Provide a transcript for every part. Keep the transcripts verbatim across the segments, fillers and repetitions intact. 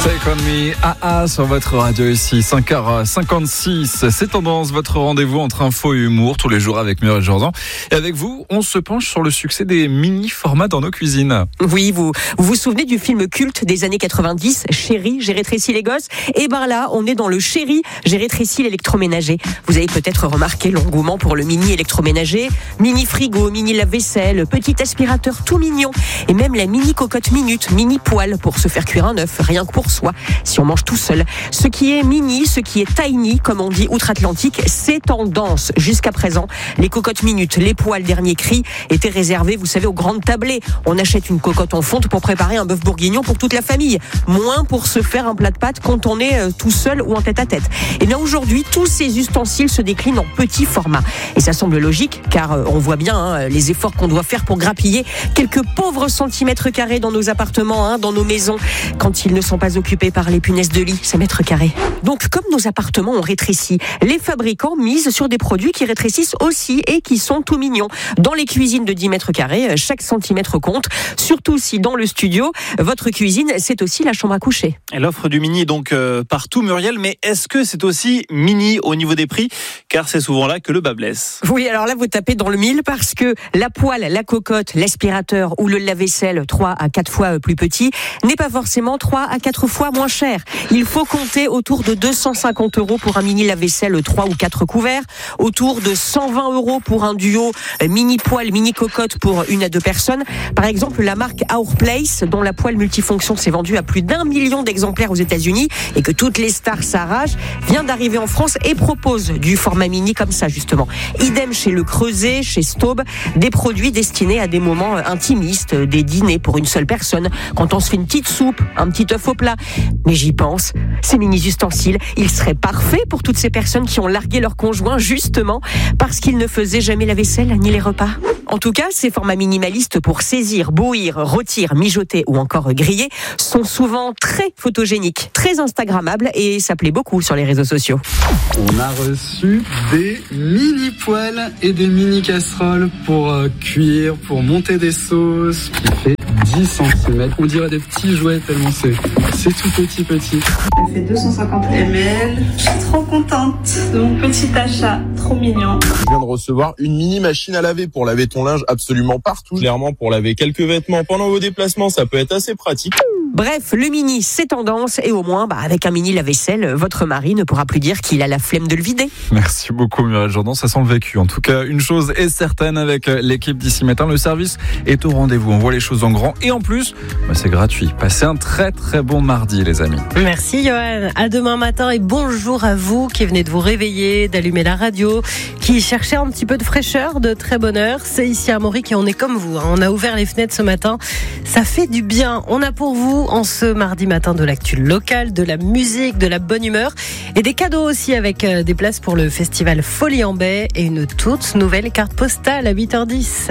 Take on me, A A sur votre radio ici, cinq heures cinquante-six. C'est Tendance, votre rendez-vous entre info et humour, tous les jours avec Muriel Jourdan. Et avec vous, on se penche sur le succès des mini-formats dans nos cuisines. Oui, vous vous, vous souvenez du film culte des années quatre-vingt-dix, Chérie, j'ai rétréci les gosses? Et ben là, on est dans le Chérie, j'ai rétréci l'électroménager. Vous avez peut-être remarqué l'engouement pour le mini électroménager, mini frigo, mini lave-vaisselle, petit aspirateur tout mignon, et même la mini cocotte minute, mini poêle pour se faire cuire un œuf, rien que pour soi, si on mange tout seul. Ce qui est mini, ce qui est tiny, comme on dit outre-Atlantique, c'est tendance. Jusqu'à présent, les cocottes minutes, les poêles dernier cri, étaient réservés, vous savez, aux grandes tablées. On achète une cocotte en fonte pour préparer un bœuf bourguignon pour toute la famille. Moins pour se faire un plat de pâtes quand on est euh, tout seul ou en tête-à-tête. Et bien aujourd'hui, tous ces ustensiles se déclinent en petits formats. Et ça semble logique, car euh, on voit bien hein, les efforts qu'on doit faire pour grappiller quelques pauvres centimètres carrés dans nos appartements, hein, dans nos maisons, quand ils ne sont pas occupés par les punaises de lit, ces mètres carrés. Donc, comme nos appartements ont rétréci, les fabricants misent sur des produits qui rétrécissent aussi et qui sont tout mignons. Dans les cuisines de dix mètres carrés, chaque centimètre compte, surtout si dans le studio, votre cuisine, c'est aussi la chambre à coucher. Et l'offre du mini est donc euh, partout, Muriel, mais est-ce que c'est aussi mini au niveau des prix? Car c'est souvent là que le bas blesse. Oui, alors là, vous tapez dans le mille parce que la poêle, la cocotte, l'aspirateur ou le lave-vaisselle trois à quatre fois plus petit n'est pas forcément trois à quatre fois moins cher. Il faut compter autour de deux cent cinquante euros pour un mini lave-vaisselle trois ou quatre couverts, autour de cent vingt euros pour un duo mini poêle, mini cocotte pour une à deux personnes. Par exemple, la marque Our Place, dont la poêle multifonction s'est vendue à plus d'un million d'exemplaires aux États-Unis et que toutes les stars s'arrachent, vient d'arriver en France et propose du format mini comme ça justement. Idem chez Le Creuset, chez Staub, des produits destinés à des moments intimistes, des dîners pour une seule personne, quand on se fait une petite soupe, un petit œuf au plat. Mais j'y pense, ces mini-ustensiles, ils seraient parfaits pour toutes ces personnes qui ont largué leur conjoint justement parce qu'ils ne faisaient jamais la vaisselle ni les repas. En tout cas, ces formats minimalistes pour saisir, bouillir, rôtir, mijoter ou encore griller sont souvent très photogéniques, très instagrammables et ça plaît beaucoup sur les réseaux sociaux. On a reçu des mini poêles et des mini casseroles pour euh, cuire, pour monter des sauces, qui fait dix centimètres. On dirait des petits jouets tellement c'est, c'est tout petit petit. Elle fait deux cent cinquante millilitres. Je suis trop contente de mon petit achat, trop mignon. Je viens de recevoir une mini machine à laver pour laver ton linge absolument partout. Clairement, pour laver quelques vêtements pendant vos déplacements, ça peut être assez pratique. Bref, le mini, c'est tendance et au moins, bah, avec un mini lave-vaisselle, votre mari ne pourra plus dire qu'il a la flemme de le vider. Merci beaucoup Muriel Jourdan, ça sent le vécu. En tout cas, une chose est certaine avec l'équipe d'ici matin, le service est au rendez-vous. On voit les choses en grand et en plus, bah, c'est gratuit. Passez un très très bon mardi les amis. Merci Johan, à demain matin et bonjour à vous qui venez de vous réveiller, d'allumer la radio, qui cherchez un petit peu de fraîcheur, de très bonne heure. C'est ici à Armorique et on est comme vous, hein. On a ouvert les fenêtres ce matin, ça fait du bien. On a pour vous en ce mardi matin de l'actu locale, de la musique, de la bonne humeur et des cadeaux aussi avec des places pour le festival Folie en Baie et une toute nouvelle carte postale à huit heures dix.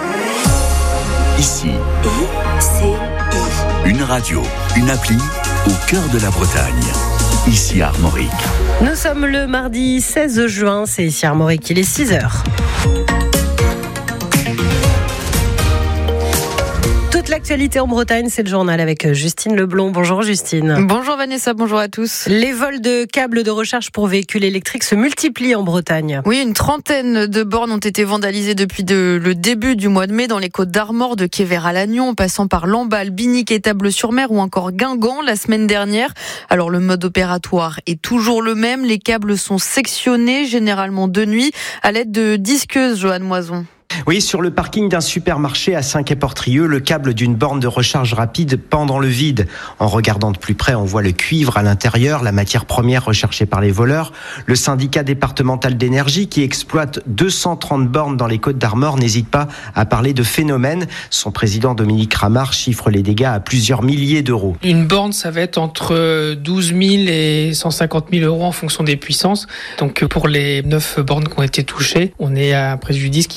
Ici, une radio, une appli au cœur de la Bretagne. Ici à Armorique. Nous sommes le mardi seize juin, c'est ici à Armorique, il est six heures. Toute l'actualité en Bretagne, c'est le journal avec Justine Leblond. Bonjour Justine. Bonjour Vanessa, bonjour à tous. Les vols de câbles de recharge pour véhicules électriques se multiplient en Bretagne. Oui, une trentaine de bornes ont été vandalisées depuis de, le début du mois de mai dans les Côtes d'Armor, de Quévert à Lannion, en passant par Lamballe, Binic et Table-sur-Mer ou encore Guingamp la semaine dernière. Alors le mode opératoire est toujours le même. Les câbles sont sectionnés, généralement de nuit, à l'aide de disqueuses, Joanne Moison. Oui, sur le parking d'un supermarché à Saint-Quay-Portrieux, le câble d'une borne de recharge rapide pend dans le vide. En regardant de plus près, on voit le cuivre à l'intérieur, la matière première recherchée par les voleurs. Le syndicat départemental d'énergie, qui exploite deux cent trente bornes dans les Côtes d'Armor, n'hésite pas à parler de phénomène. Son président Dominique Ramard chiffre les dégâts à plusieurs milliers d'euros. Une borne, ça va être entre douze mille et cent cinquante mille euros en fonction des puissances. Donc pour les neuf bornes qui ont été touchées, on est à un préjudice qui va dépasser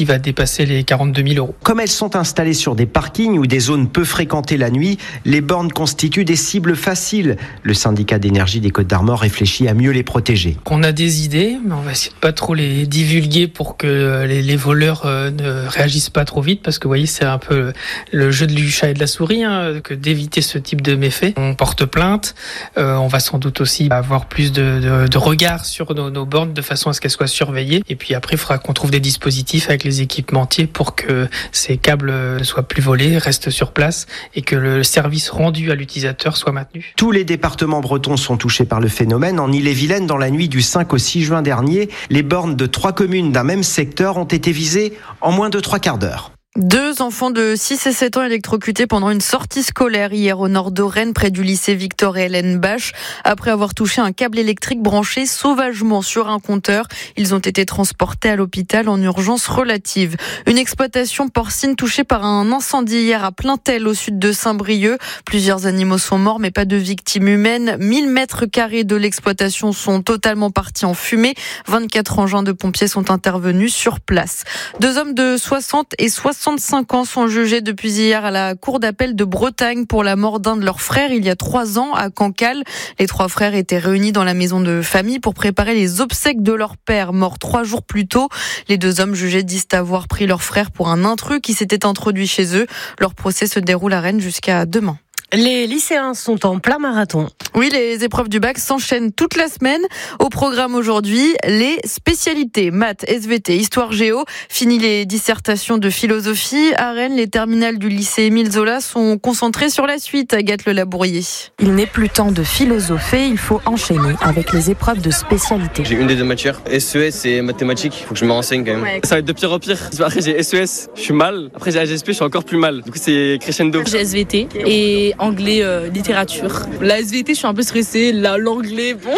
dépasser les quarante-deux mille euros. Comme elles sont installées sur des parkings ou des zones peu fréquentées la nuit, les bornes constituent des cibles faciles. Le syndicat d'énergie des Côtes-d'Armor réfléchit à mieux les protéger. On a des idées, mais on va essayer de pas trop les divulguer pour que les, les voleurs euh, ne réagissent pas trop vite, parce que vous voyez, c'est un peu le jeu du chat et de la souris, hein, que d'éviter ce type de méfaits. On porte plainte, euh, on va sans doute aussi avoir plus de, de, de regard sur nos, nos bornes de façon à ce qu'elles soient surveillées. Et puis après, il faudra qu'on trouve des dispositifs avec les équipementiers pour que ces câbles ne soient plus volés, restent sur place et que le service rendu à l'utilisateur soit maintenu. Tous les départements bretons sont touchés par le phénomène. En Ille-et-Vilaine, dans la nuit du cinq au six juin dernier, les bornes de trois communes d'un même secteur ont été visées en moins de trois quarts d'heure. Deux enfants de six et sept ans électrocutés pendant une sortie scolaire hier au nord de Rennes, près du lycée Victor et Hélène Bache. Après avoir touché un câble électrique branché sauvagement sur un compteur, ils ont été transportés à l'hôpital en urgence relative. Une exploitation porcine touchée par un incendie hier à Plaintel, au sud de Saint-Brieuc. Plusieurs animaux sont morts, mais pas de victimes humaines. mille mètres carrés de l'exploitation sont totalement partis en fumée. vingt-quatre engins de pompiers sont intervenus sur place. Deux hommes de soixante et soixante-cinq ans sont jugés depuis hier à la cour d'appel de Bretagne pour la mort d'un de leurs frères il y a trois ans à Cancale. Les trois frères étaient réunis dans la maison de famille pour préparer les obsèques de leur père, mort trois jours plus tôt. Les deux hommes jugés disent avoir pris leur frère pour un intrus qui s'était introduit chez eux. Leur procès se déroule à Rennes jusqu'à demain. Les lycéens sont en plein marathon. Oui, les épreuves du bac s'enchaînent toute la semaine. Au programme aujourd'hui, les spécialités maths, S V T, histoire géo. Fini les dissertations de philosophie. À Rennes, les terminales du lycée Émile Zola sont concentrées sur la suite. Agathe Le Labourier. Il n'est plus temps de philosopher, il faut enchaîner avec les épreuves de spécialité. J'ai une des deux matières, S E S et mathématiques. Il faut que je me renseigne quand même. Ouais. Ça va être de pire en pire. Après, j'ai S E S, je suis mal. Après, j'ai A G S P, je suis encore plus mal. Du coup, c'est crescendo. J'ai S V T et anglais, euh, littérature. La S V T, je suis un peu stressée. Là, l'anglais, bon.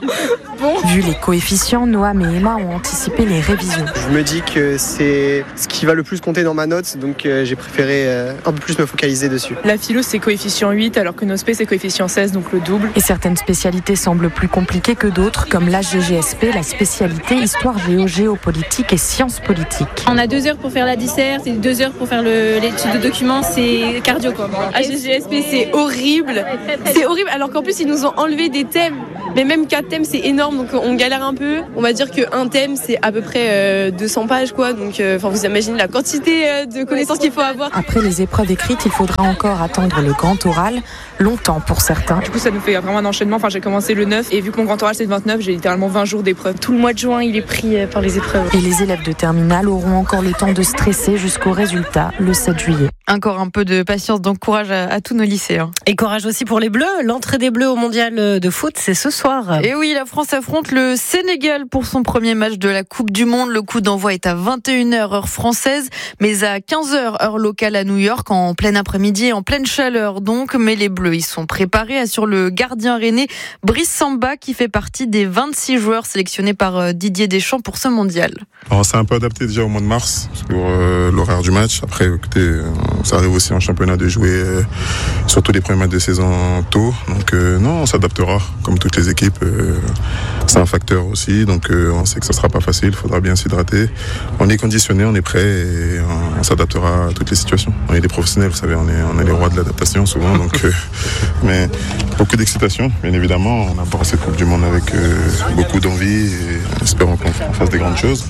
bon. Vu les coefficients, Noam et Emma ont anticipé les révisions. Je me dis que c'est ce qui va le plus compter dans ma note, donc euh, j'ai préféré euh, un peu plus me focaliser dessus. La philo, c'est coefficient huit, alors que nos spé, c'est coefficient seize, donc le double. Et certaines spécialités semblent plus compliquées que d'autres, comme l'H G G S P, la spécialité histoire géo, géopolitique et sciences politiques. On a deux heures pour faire la dissert, et deux heures pour faire le, l'étude de documents, c'est cardio quoi. H G G S P, c'est horrible. C'est horrible, alors qu'en plus, ils nous ont enlevé des thèmes. Mais même quatre thèmes, c'est énorme, donc on galère un peu. On va dire qu'un thème, c'est à peu près euh, deux cents pages, quoi. Donc, euh, vous imaginez la quantité euh, de connaissances qu'il faut avoir. Après les épreuves écrites, il faudra encore attendre le grand oral, longtemps pour certains. Du coup, ça nous fait vraiment un enchaînement. Enfin, j'ai commencé le neuf, et vu que mon grand oral, c'est le vingt-neuf, j'ai littéralement vingt jours d'épreuves. Tout le mois de juin, il est pris euh, par les épreuves. Et les élèves de terminale auront encore le temps de stresser jusqu'au résultat, le sept juillet. Encore un peu de patience, donc courage à, à tous nos lycéens. Et courage aussi pour les Bleus. L'entrée des Bleus au mondial de foot, c'est ce soir. Et oui, la France affronte le Sénégal pour son premier match de la Coupe du Monde. Le coup d'envoi est à vingt et une heures heure française, mais à quinze heures heure locale à New York, en plein après-midi, en pleine chaleur donc. Mais les Bleus, ils sont préparés, assure le gardien rennais Brice Samba, qui fait partie des vingt-six joueurs sélectionnés par Didier Deschamps pour ce mondial. Alors, c'est un peu adapté déjà au mois de mars pour euh, l'horaire du match. Après, écoutez, euh, ça arrive aussi en championnat de jouer euh, surtout les premiers matchs de saison tôt. Donc euh, non, on s'adaptera comme toutes les équipes. Euh, c'est un facteur aussi. Donc euh, on sait que ça sera pas facile. Il faudra bien s'hydrater. On est conditionné, on est prêt et on, on s'adaptera à toutes les situations. On est des professionnels, vous savez, on est, on est les rois de l'adaptation souvent. Donc, euh, mais beaucoup d'excitation, bien évidemment. On aborde cette Coupe du Monde avec euh, beaucoup d'envie et espérons qu'on fasse des grandes choses.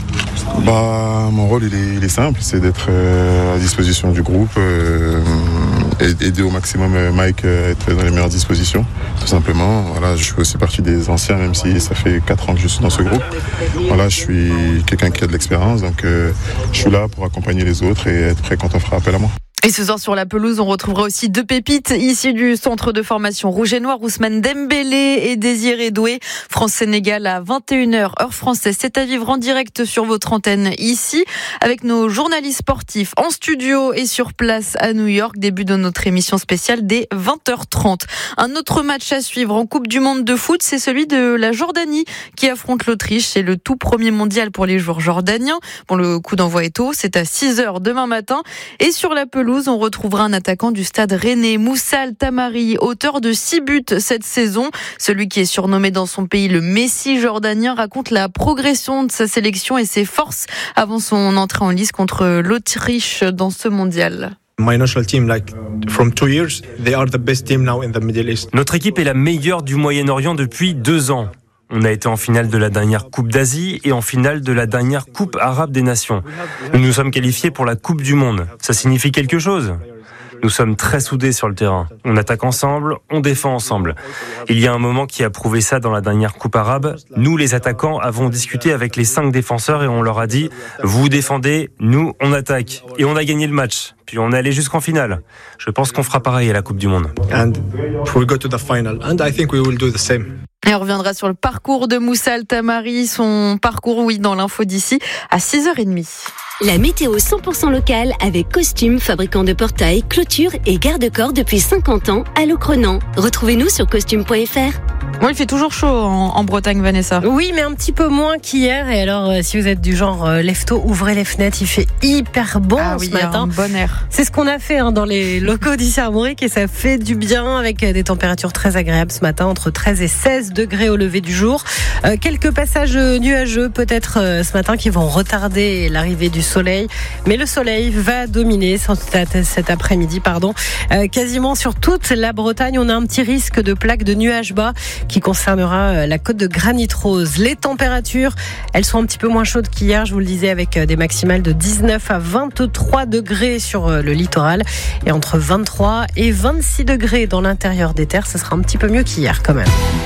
Bah, mon rôle il est, il est simple, c'est d'être euh, à disposition du groupe, euh, et aider au maximum euh, Mike à être dans les meilleures dispositions, tout simplement. Voilà, je fais aussi partie des anciens, même si ça fait quatre ans que je suis dans ce groupe. Voilà, je suis quelqu'un qui a de l'expérience, donc euh, je suis là pour accompagner les autres et être prêt quand on fera appel à moi. Et ce soir sur la pelouse, on retrouvera aussi deux pépites issues du centre de formation Rouge et Noir, Ousmane Dembélé et Désiré Doué. France-Sénégal à vingt et une heures heure française. C'est à vivre en direct sur votre antenne ici, avec nos journalistes sportifs en studio et sur place à New York. Début de notre émission spéciale dès vingt heures trente. Un autre match à suivre en Coupe du Monde de foot, c'est celui de la Jordanie qui affronte l'Autriche. C'est le tout premier mondial pour les joueurs jordaniens. Bon, le coup d'envoi est tôt, c'est à six heures demain matin. Et sur la pelouse, pelouse, on retrouvera un attaquant du Stade Rennais, Moussa Al-Tamari, auteur de six buts cette saison. Celui qui est surnommé dans son pays le Messi jordanien raconte la progression de sa sélection et ses forces avant son entrée en lice contre l'Autriche dans ce mondial. Notre équipe est la meilleure du Moyen-Orient depuis deux ans. On a été en finale de la dernière Coupe d'Asie et en finale de la dernière Coupe arabe des nations. Nous nous sommes qualifiés pour la Coupe du monde. Ça signifie quelque chose. Nous sommes très soudés sur le terrain. On attaque ensemble, on défend ensemble. Il y a un moment qui a prouvé ça dans la dernière Coupe arabe. Nous, les attaquants, avons discuté avec les cinq défenseurs et on leur a dit « Vous défendez, nous, on attaque ». Et on a gagné le match. Puis on est allé jusqu'en finale. Je pense qu'on fera pareil à la Coupe du Monde. And we'll go to the final. And I think we will do the same. Et on reviendra sur le parcours de Moussa Al-Tamari, son parcours, oui, dans l'info d'ici, à six heures trente. La météo cent pour cent locale avec Costume, fabricant de portails, clôtures et garde-corps depuis cinquante ans à Locronan. Retrouvez-nous sur costume point f r. Bon, il fait toujours chaud en, en Bretagne, Vanessa. Oui, mais un petit peu moins qu'hier. Et alors, euh, si vous êtes du genre euh, lève-tôt, ouvrez les fenêtres. Il fait hyper bon ah, ce oui, matin. Un bon air. C'est ce qu'on a fait hein, dans les locaux d'ici à Armorique et ça fait du bien avec des températures très agréables ce matin, entre treize et seize degrés au lever du jour. Euh, quelques passages nuageux peut-être euh, ce matin qui vont retarder l'arrivée du soleil. Mais le soleil va dominer cet après-midi, pardon, euh, quasiment sur toute la Bretagne. On a un petit risque de plaque de nuages bas qui concernera la côte de Granit Rose. Les températures, elles sont un petit peu moins chaudes qu'hier, je vous le disais, avec des maximales de dix-neuf à vingt-trois degrés sur le littoral et entre vingt-trois et vingt-six degrés dans l'intérieur des terres. Ce sera un petit peu mieux qu'hier quand même.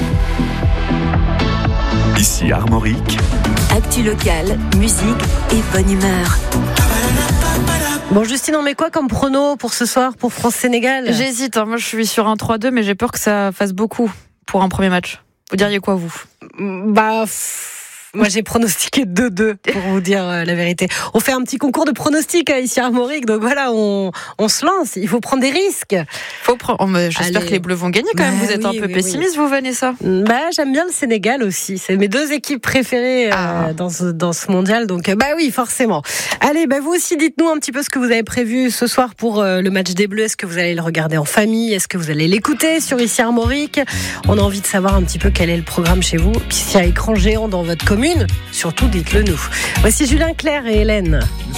Ici Armorique. Actu locale, musique et bonne humeur. Bon, Justine, on met quoi comme prono pour ce soir pour France-Sénégal ? J'hésite, hein. Moi je suis sur un trois deux, mais j'ai peur que ça fasse beaucoup pour un premier match. Vous diriez quoi, vous ? Bah... Moi, j'ai pronostiqué deux deux, pour vous dire euh, la vérité. On fait un petit concours de pronostics hein, ici à Armorique, donc voilà, on, on se lance. Il faut prendre des risques. Faut prendre. Oh, j'espère Allez. que les Bleus vont gagner quand même. Bah, vous êtes oui, un peu oui, pessimiste, oui. vous, Vanessa ? Bah, j'aime bien le Sénégal aussi. C'est mes deux équipes préférées euh, ah. dans ce dans ce mondial, donc bah oui, forcément. Allez, bah vous aussi, dites-nous un petit peu ce que vous avez prévu ce soir pour euh, le match des Bleus. Est-ce que vous allez le regarder en famille ? Est-ce que vous allez l'écouter sur ici Armorique ? On a envie de savoir un petit peu quel est le programme chez vous. Puis s'il y a écran géant dans votre commune, surtout dites-le nous. Voici Julien Clerc et Hélène.